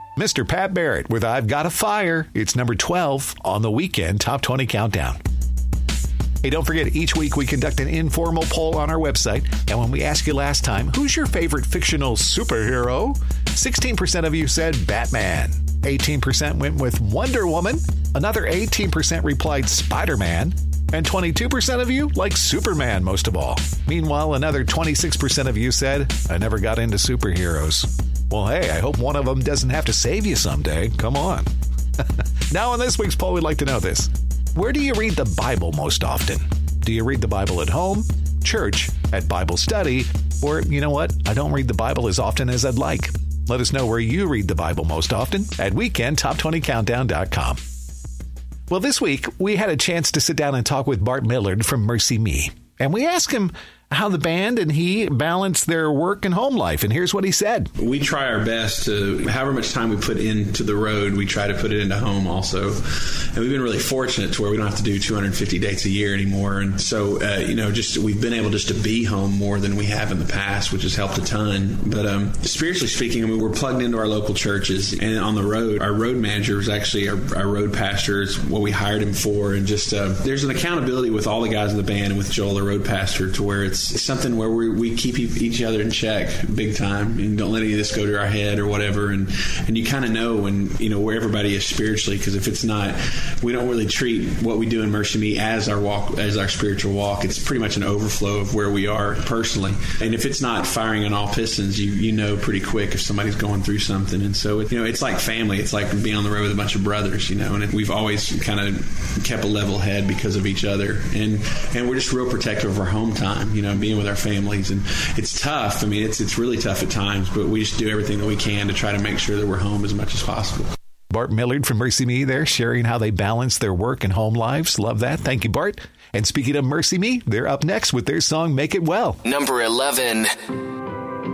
Mr. Pat Barrett with I've Got a Fire. It's number 12 on the Weekend Top 20 Countdown. Hey, don't forget, each week we conduct an informal poll on our website. And when we asked you last time, who's your favorite fictional superhero? 16% of you said Batman. 18% went with Wonder Woman. Another 18% replied Spider-Man. And 22% of you like Superman most of all. Meanwhile, another 26% of you said, I never got into superheroes. Well, hey, I hope one of them doesn't have to save you someday. Come on. Now, on this week's poll, we'd like to know this. Where do you read the Bible most often? Do you read the Bible at home, church, at Bible study, or, you know what, I don't read the Bible as often as I'd like? Let us know where you read the Bible most often at weekendtop20countdown.com. Well, this week, we had a chance to sit down and talk with Bart Millard from Mercy Me. And we asked him how the band and he balance their work and home life. And here's what he said. We try our best to, however much time we put into the road, we try to put it into home also. And we've been really fortunate to where we don't have to do 250 dates a year anymore. And so, we've been able just to be home more than we have in the past, which has helped a ton. But spiritually speaking, we're plugged into our local churches. And on the road, our road manager is actually our road pastor. It's what we hired him for. And just there's an accountability with all the guys in the band and with Joel, the road pastor, to where it's something where we keep each other in check big time and don't let any of this go to our head or whatever. And you kind of know when, where everybody is spiritually, because if it's not, we don't really treat what we do in Mercy Me as our walk, as our spiritual walk. It's pretty much an overflow of where we are personally. And if it's not firing on all pistons, you know pretty quick if somebody's going through something. And so, it's like family. It's like being on the road with a bunch of brothers, and we've always kind of kept a level head because of each other. And we're just real protective of our home time, being with our families. And it's tough. I mean, it's really tough at times, but we just do everything that we can to try to make sure that we're home as much as possible. Bart Millard from Mercy Me there, sharing how they balance their work and home lives. Love that. Thank you, Bart. And speaking of Mercy Me, they're up next with their song, Make It Well. Number 11.